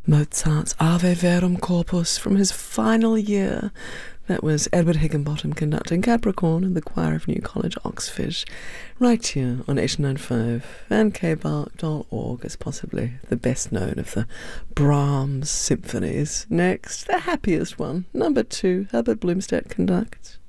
Mozart's Ave Verum Corpus from his final year. That was Edward Higginbottom conducting Capricorn in the choir of New College, Oxford, right here on 89.5 and kbark.org as possibly the best known of the Brahms symphonies. Next, the happiest one, number 2, Herbert Blomstedt conducts.